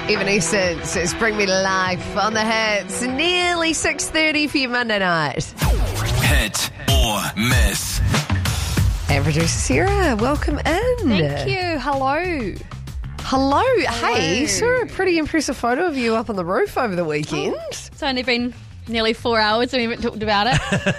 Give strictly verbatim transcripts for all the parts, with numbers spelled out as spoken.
Evanescence, it's Bring Me to Life on the Hits. Nearly six thirty for your Monday night. Hit or miss. And producer Sarah, welcome in. Thank you. Hello. Hello. Hello. Hey, saw a pretty impressive photo of you up on the roof over the weekend. It's only been nearly four hours and we haven't talked about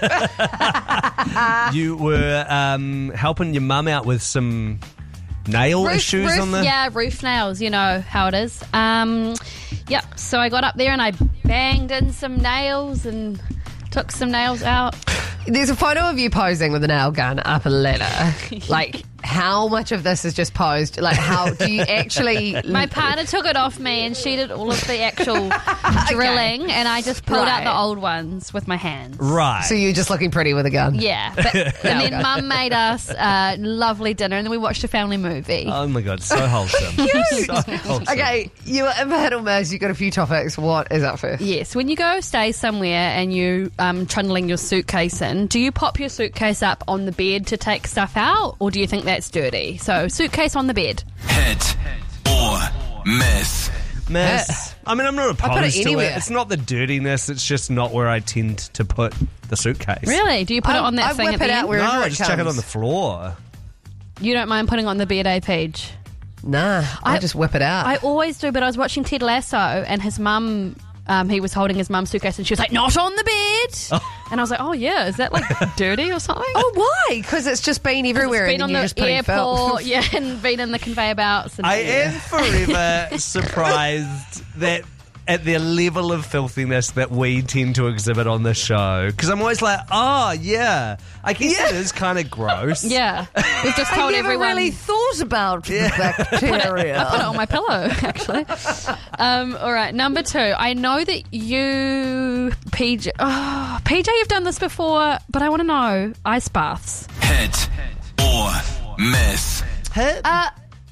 it. You were um, helping your mum out with some nail Roof- issues roof- on the... Yeah, roof nails. You know how it is. Um, yep. So I got up there and I banged in some nails and took some nails out. There's a photo of you posing with a nail gun up a ladder. Like, how much of this is just posed? Like, how do you actually... My partner took it off me and she did all of the actual drilling and I just pulled Right. out the old ones with my hands. Right. So you're just looking pretty with a gun? Yeah. But, and then Mum made us a lovely dinner and then we watched a family movie. Oh, my God. So wholesome. So wholesome. Okay, you were in for hit or miss. You've got a few topics. What is up first? Yes, when you go stay somewhere and you um, trundling your suitcase in, do you pop your suitcase up on the bed to take stuff out, or do you think that's dirty? So, suitcase on the bed. Hit or miss. Miss. I mean, I'm not put it opposed to anywhere. it. It's not the dirtiness. It's just not where I tend to put the suitcase. Really? Do you put I- it on that I thing whip at the it out end? where- No, Wherever I it just chuck it comes. on the floor. You don't mind putting it on the bed, eh, Paige? Nah, I, I- just whip it out. I always do, but I was watching Ted Lasso and his mum, um, he was holding his mum's suitcase and she was like, not on the bed. And I was like, oh, yeah, is that like dirty or something? Oh, why? Because it's just been everywhere It's been and on then you're the just putting airport, film. yeah, and been in the conveyor belts. And, I yeah. am forever surprised that at the level of filthiness that we tend to exhibit on this show. Because I'm always like, oh, yeah, I guess Yeah. it is kind of gross. Yeah, we've just I told never everyone. really thought about the bacteria. Put it on my pillow, actually. Um, all right, number two. I know that you, P J, oh, P J, you've done this before, but I want to know ice baths. Hit or miss. Hit? Uh,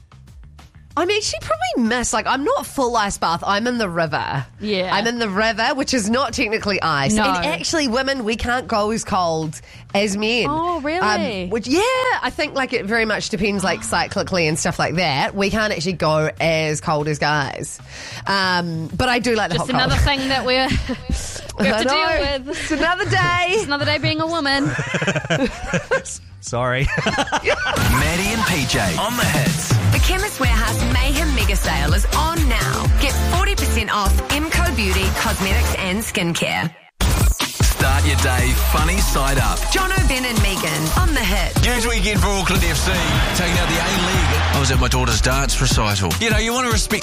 I'm actually probably miss. Like, I'm not full ice bath. I'm in the river. Yeah. I'm in the river, which is not technically ice. No. And actually, women, we can't go as cold as men. Oh, really? Um, which, yeah, I think, like, it very much depends, like, cyclically and stuff like that. We can't actually go as cold as guys. Um, but I do like the Just hot another cold. thing that we're, we have I to know. deal with. It's another day. It's another day being a woman. Sorry. Maddie and P J on the hits. The Chemist Warehouse Mayhem Mega Sale is on now. Get forty percent off M C O Beauty, cosmetics and skincare. Start your day funny side up. John O'Ben and Megan on the hit. Huge weekend for Auckland F C, taking out the A-League. I was at my daughter's dance recital. You know, you want to respect